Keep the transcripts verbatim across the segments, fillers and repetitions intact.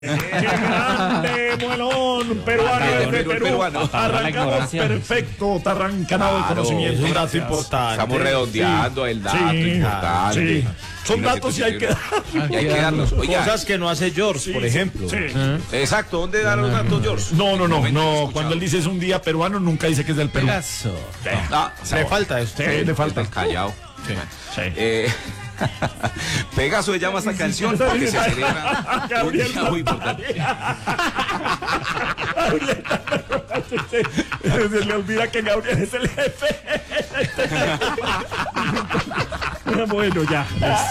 ¡Qué grande, muelón! Peruano desde Perú. Peruano. Arrancamos perfecto, tarrancanado de conocimiento. Un dato importante. Estamos redondeando sí, el dato sí, importante. Sí. Son datos y hay que y hay que darlos. Oye, cosas que no hace George, sí, por ejemplo. Sí. Exacto, ¿dónde dan los datos, George? No, no, no, no. Cuando él dice es un día peruano, nunca dice que es del Perú. Pegaso. Ah, le falta eso. Sí, le falta. Callao. Sí. Sí. Eh, Pegaso se llama esta canción porque se celebra un día muy importante. Se le olvida que Gabriel es el jefe. Bueno, ya.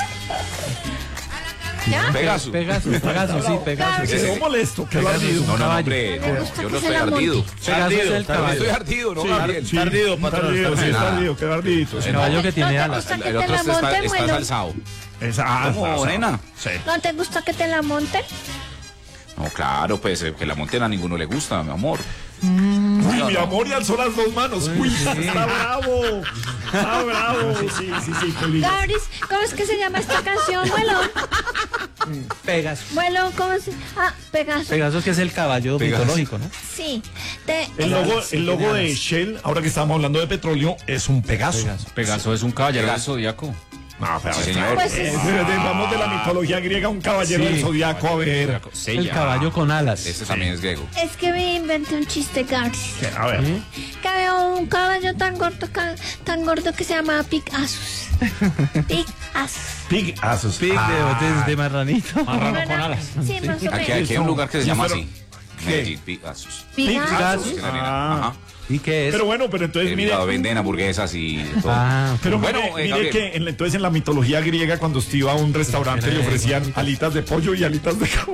¿Ya? Pegaso. Pegaso, Pegaso, sí, Pegaso. Quedó molesto, quedó ardido. No, no, hombre, no, yo no estoy ardido. Pegaso es el caballo. Estoy ardido, no, Sí, Gabriel. sí, Tardido, patrón. Tardido, sí, Nada. tardido, quedó ardidito. El caballo que tiene alas. El otro está, está salsado. Esa, ah, ¿Cómo, esa. nena? Sí. ¿No te gusta que te la monten? No, claro, pues eh, que la monten a ninguno le gusta, mi amor. Uy, No, mi no. amor, y alzó las dos manos. Uy, está bravo. Está bravo. Sí, sí, sí, feliz. Gabris, ¿cómo es que se llama esta canción, Muelón? Pegaso. Muelón, ¿cómo se...? Ah, Pegaso. Pegaso que es el caballo Pegaso. mitológico, ¿no? Sí. Te, El logo, el logo de Shell, ahora que estamos hablando de petróleo, es un Pegaso. Pegaso. Pegaso es un caballero del Pegaso. zodiaco. No, pero Sí, señor. Pues Eh, es- de- de- vamos de la mitología griega, un caballero Sí. del zodiaco, a ver. El caballo con alas. Este también es griego. es que me inventé un chiste, Gabris. A ver. Que había un caballo tan gordo, ca- tan gordo que se llamaba Picasus. Picasus. Pig Asus. Pig de, de, de marranito. Marrano con alas. Sí, más o Aquí, menos. aquí hay un lugar que se llama pero- así. Medellín, Pegasus. Picasus. Ah. Ajá. ¿Y qué es? Pero bueno, pero entonces Eh, mire. mira, venden hamburguesas y todo. Ah, Pero Bueno, mire, eh, mire Gabriel. que en, la- entonces en la mitología griega, cuando usted iba a un restaurante, le ofrecían alitas de pollo y alitas de caballo.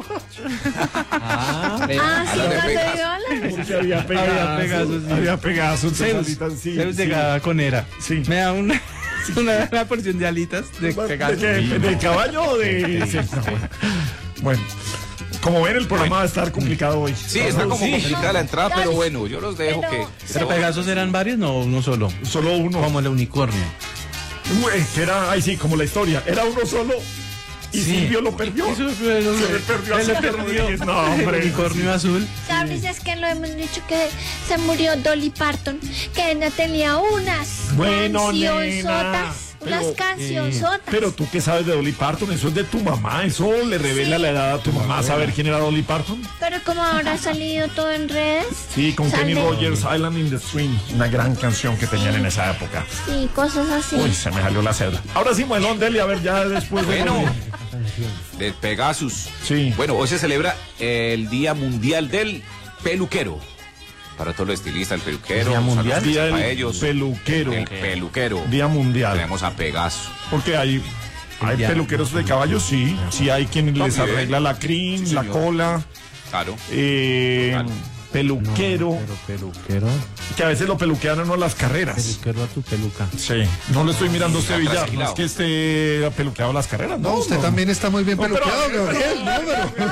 Ah, sí, Alas de cuando Pegaso. digo alas. Porque había Pegaso. Había Pegaso, sí. Había Pegaso. entonces Zeus, alitas, sí, Zeus sí. de con era. Sí. Me da una, una, una porción de alitas de ¿De, Pegaso. qué? ¿De caballo o de...? Sí, no, bueno. Bueno, como ven, el programa va a estar complicado hoy. Sí, está como complicada la entrada, pero bueno, yo los dejo Pero- que... ¿Pero Pegasos eran varios? No, uno solo. Solo uno. Como el unicornio. Uy, que era, ay sí, como la historia. Era uno solo y Sí. Silvio lo perdió. Eso Se le perdió a se le Silvio perdió. Rodríguez. No, hombre. El unicornio azul. Gabris, es que lo hemos dicho que se murió Dolly Parton, que no tenía unas Bueno, cancionzotas, nena, unas pero- cancionzotas. Pero tú qué sabes de Dolly Parton, eso es de tu mamá, eso le revela Sí. la edad a tu mamá, saber quién era Dolly Parton. Pero como ahora ha salido todo en redes. Sí, con Kenny sale- Rogers, Island in the Stream, una gran canción que tenían en esa época. Sí, cosas así. Uy, se me salió la cédula. Ahora sí, Muelón, dele, a ver, ya después de... Bueno, del Pegasus. Sí. Bueno, hoy se celebra el Día Mundial del Peluquero. Para todos los estilistas, el peluquero. ¿Día mundial? saludos Día para del ellos. peluquero. El peluquero. Día mundial. Tenemos a Pegaso. Porque hay, hay Ya. peluqueros de caballos, sí. Sí hay quien les También. arregla la crin, Sí, la señor. cola. Claro. Eh, Claro. peluquero, Pero peluquero. que a veces lo peluquean uno las carreras. Peluquero a tu peluca. Sí, no le estoy mirando a usted, Está Villar, no es trasquilado. que esté peluqueado las carreras, ¿no? No, usted también está muy bien No, pero- peluqueado, Gabriel. No,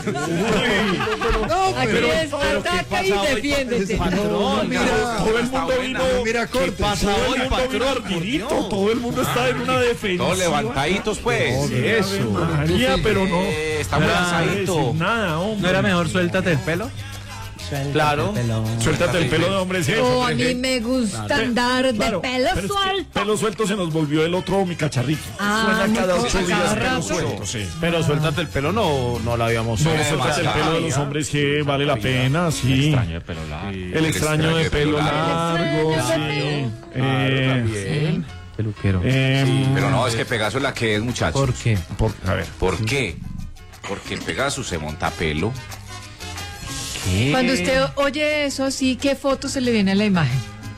pero. No, pero. Ataca y defiéndete. No, mira, Todo el mundo vino, mira, corte. todo el mundo vino ardidito, todo el mundo está en una defensa. Todos levantaditos, pues. Eso, María, pero no. Eh, está muy no cansadito. decir nada, hombre. ¿No era mejor suéltate el pelo? Claro. Suéltate el pelo de hombre, sí. Oh, a mí me gusta andar de Claro, pelo pero es que suelto. pelo suelto se nos volvió el otro, mi cacharrito. Ah, Suena cada no, ocho a días cada pelo rato. suelto, sí. Pero suéltate el pelo no, no la habíamos No, Suena suéltate el demasiado, pelo de los ya. hombres que vale la pena, sí. Extraño de pelo largo. El extraño de pelo largo, sí. Eh, Peluquero. eh, Pero no, es que Pegaso es la que es, muchachos. ¿Por qué? por- a ver. ¿Por qué? Porque en Pegaso se monta pelo. Cuando usted oye eso, sí, ¿qué foto se le viene a la imagen?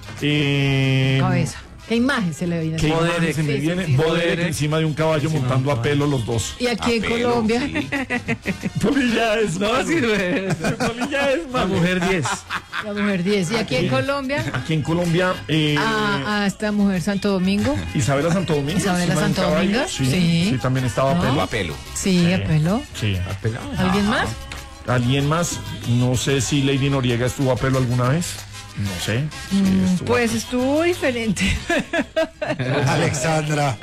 Eh, Cabeza. ¿Qué imagen se le viene? ¿Qué imagen Boderek, se me sí, viene? sí, sí. Boderek Boderek. encima de un caballo montando a pelo los dos. Y aquí A en pelo, Colombia, sí. Polilla es No, malo. sí, güey. Polilla es La malo. mujer diez. la mujer diez. Y aquí en Colombia, Aquí en Colombia, eh, a, a esta mujer Santo Domingo. Isabela Santo Domingo. Isabela encima de un Santo caballo, Domingo, Sí, sí. sí, también estaba a No. pelo. A pelo. Sí, a pelo. Sí. ¿Alguien más? ¿Alguien más? No sé si Lady Noriega estuvo a pelo alguna vez. No sé. Sí, estuvo- Pues estuvo diferente. Alexandra,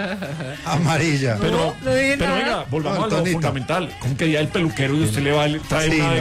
amarilla. Pero, No dije pero nada. venga, volvamos No, a lo Tonito. fundamental. ¿Cómo quería el peluquero y usted le va a traer Sí, una no.